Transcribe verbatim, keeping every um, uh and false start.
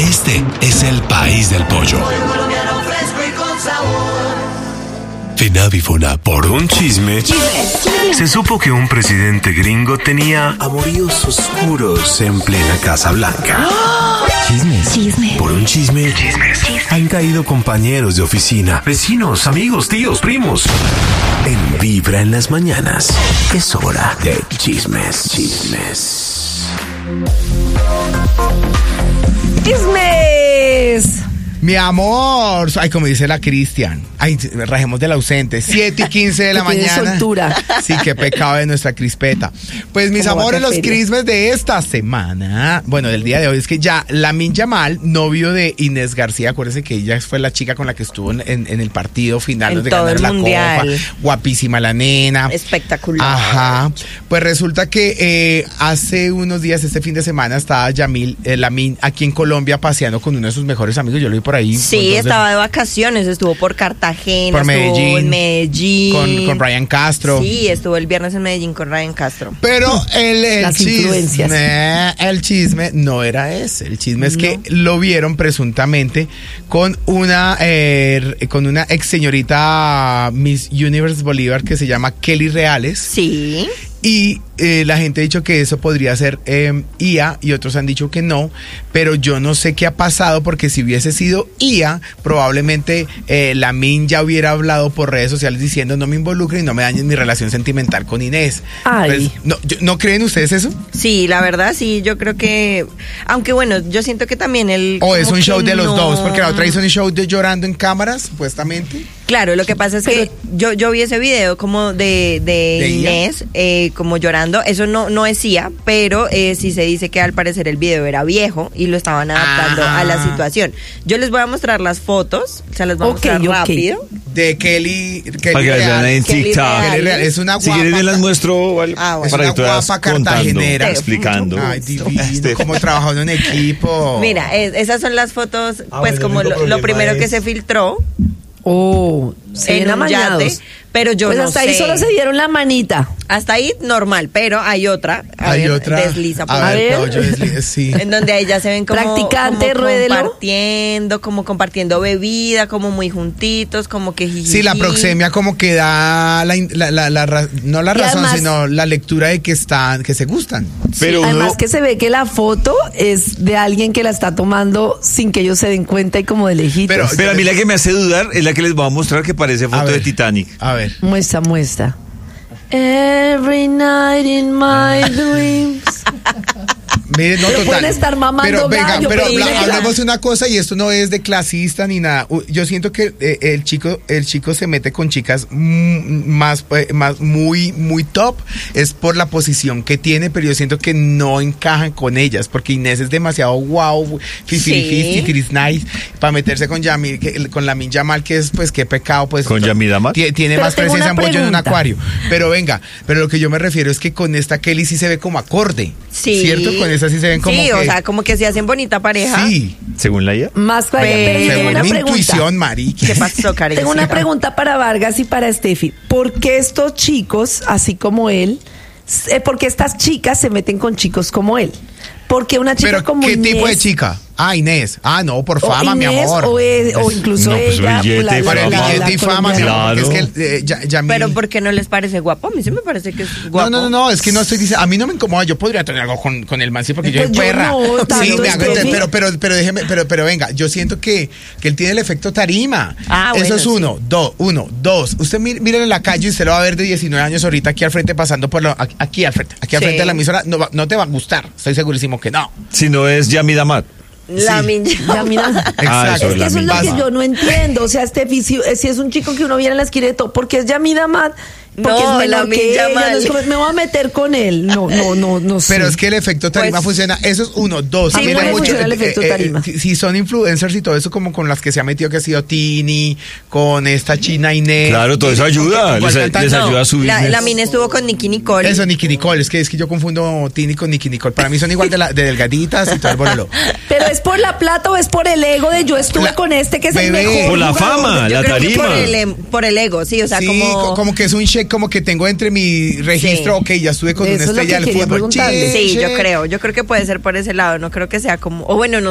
Este es el país del pollo. Colombiano fresco y con sabor. Finavifuna, por un chisme, se supo que un presidente gringo tenía amoríos oscuros en plena Casa Blanca. Chismes. Chisme. Por un chisme, chismes. Han caído compañeros de oficina, vecinos, amigos, tíos, primos. En Vibra en las mañanas, es hora de chismes, chismes. Chismes. Mi amor, ay, como dice la Cristian, ay, rajemos del ausente, siete y quince de la Que tiene mañana. soltura. Sí, qué pecado de nuestra crispeta. Pues mis Como amores, los vaca feria. crismes de esta semana, bueno, del día de hoy, es que ya Lamine Yamal, novio de Inés García, acuérdense que ella fue la chica con la que estuvo en, en- en el partido final, En donde todo ganaron el la mundial. copa, guapísima la nena. Espectacular. Ajá, pues resulta que eh, hace unos días, este fin de semana, estaba Yamil, eh, Lamine aquí en Colombia paseando con uno de sus mejores amigos, yo lo vi por ahí. Sí, Entonces, estaba de vacaciones, estuvo por Cartagena, Por estuvo Medellín, en Medellín. con, con Ryan Castro. Sí, estuvo el viernes en Medellín con Ryan Castro. Pero el, el Las chisme, influencias. el chisme no era ese. El chisme es No. que lo vieron presuntamente con una eh, con una ex señorita Miss Universe Bolívar que se llama Kelly Reales. Sí. Y eh, la gente ha dicho que eso podría ser eh, I A y otros han dicho que no, pero yo no sé qué ha pasado porque si hubiese sido I A, probablemente eh, Lamine ya hubiera hablado por redes sociales diciendo no me involucren y no me dañen mi relación sentimental con Inés. Ay. Pues, ¿no, yo- ¿no creen ustedes eso? Sí, la verdad, sí, yo creo que. Aunque bueno, yo siento que también el. ¿O es como un show que de los no- dos? Porque la otra hizo un show de llorando en cámaras, supuestamente. Claro, lo que pasa es que yo, yo vi ese video como de, de, ¿De ella? Inés, eh, como llorando. Eso no, no es I A, pero eh, sí se dice que al parecer el video era viejo y lo estaban adaptando Ah. a la situación. Yo les voy a mostrar las fotos, se las voy a Ok, mostrar ok. rápido. De Kelly. Kelly Para que las vean Real. en Kelly TikTok. Real. Kelly Real es una Si quieres guapa. me las muestro ¿vale? Ah, bueno. para Es que tú una vayas guapa contando, cartagenera. explicando. Ay, divino, Este- cómo trabajando en equipo. Mira, es- esas son las fotos, Ah, pues bueno, como el único lo, lo problema primero que es- se filtró Oh, se en ven un yate, amañados. pero yo Pues no hasta sé. ahí solo se dieron la manita. Hasta ahí normal, pero hay otra. A Hay ver, otra. Desliza por A A ver, ver. no, yo deslizo, sí. En donde ahí ya se ven como, Practicante, como ruédelo. compartiendo, como compartiendo bebida, como muy juntitos, como que jijiji. Sí, la proxemia como que da la, in- la- la- la ra- no la Y razón, además- sino la lectura de que están, que se gustan. Pero uno, Además que se ve que la foto es de alguien que la está tomando sin que ellos se den cuenta y como de lejitos. Pero- pero a mí la que me hace dudar es la que les voy a mostrar que parece A foto de ver. Titanic. A ver. Muestra, muestra. Every night in my dreams. Miren, no, Pero total. pueden estar mamando Pero venga, gallo, pero pero habla- mira. hablemos de una cosa y esto no es de clasista ni nada. U- Yo siento que eh, el chico, el chico se mete con chicas mm, más, eh, más muy, muy top. Es por la posición que tiene, pero yo siento que no encajan con ellas porque Inés es demasiado wow, fifirifis, Sí. nice para meterse con Yamil, que- con Lamine Yamal, que es pues qué pecado, pues. ¿Con Yamil Yamal? Tie- Tiene Pero más tengo presencia una en bollo en un pregunta. acuario. Pero venga, pero lo que yo me refiero es que con esta Kelly sí se ve como acorde. Sí. ¿Cierto? Con esa sí se ven como Sí, que... o sea, como que se hacen bonita pareja. Sí, Según la I A. Más para allá, Pero- pero yo tengo según una mi pregunta. intuición, marica. ¿Qué pasó, Karen? Tengo una pregunta para Vargas y para Steffi. ¿Por qué estos chicos, así como él, eh, por qué estas chicas se meten con chicos como él? Porque una chica Pero, como ¿qué Inés, tipo de chica? Ah, Inés. Ah, no, por o fama, mi Inés, amor. O, es- o incluso No, pues, ella. billete, la- la- Para el la- la- billete y la fama, mi colombiana. amor. Claro. Es que eh, ya, Yamil- Pero ¿por qué no les parece guapo? A mí sí me parece que es guapo. No, no, no, no, es que no estoy diciendo, a mí no me incomoda, yo podría tener algo con, con el man, sí, porque yo Pues soy yo perra. no, sí, tanto, me hago Steffi. entender, pero, pero, pero déjeme, pero, pero venga, yo siento que, que él tiene el efecto tarima. Ah, Eso bueno, es uno, dos, uno, dos. Usted mire, mire en la calle y usted lo va a ver de diecinueve años ahorita aquí al frente pasando por lo, aquí, aquí al frente, aquí al Sí. frente de la emisora, no, va- no te va a gustar, estoy segurísimo que no. Si no es Yamil Amat. La Sí. minja. Ya, mira. Ah, Exacto. eso Es que eso es lo Lamine que Yamal. yo no entiendo. O sea, Steffi, si, si es un chico que uno viene a la esquina de todo, porque es Yamida Mat, porque No, es menor Lamine que ella, Yamal. no es como, me voy a meter con él. No, no, no, no sé. Pero es que el efecto tarima Pues- funciona. Eso es uno, dos. Sí, tiene ¿cómo mucho- funciona el efecto tarima? si, si son influencers y todo eso, como con las que se ha metido, que ha sido Tini, con esta China Inés. Claro, todo eso ayuda. ¿Cuál Les, cantante? les No. ayuda a su La, business. la mina estuvo con Nicky Nicole. Eso, Nicky Nicole. Es que, es que yo confundo Tini con Nicky Nicole. Para mí son igual de, la, de delgaditas y todo el bololo. Pero es por la plata o es por el ego de yo estuve La- con este que es el Bebé. mejor. Por la jugador fama, de- Yo la creo que tarima. por el, em- por el ego, sí, o sea, Sí, como... co- como que es un check como que tengo entre mi registro. Sí. Ok, ya estuve con Eso una es lo estrella que del quería fútbol. preguntarle. Che, Sí, yo che. creo, yo creo que puede ser por ese lado, no creo que sea como, o bueno, no